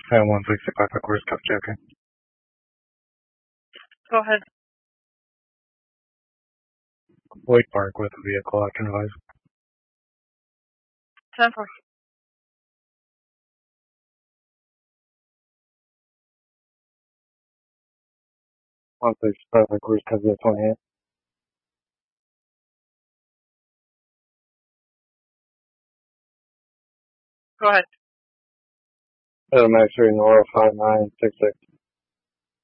And 165 headquarters, copy checking. Go ahead. Wake Park with a vehicle, I can advise. 10-4. One 165 headquarters, copy at 28. Go ahead. Max reading Laurel 5966.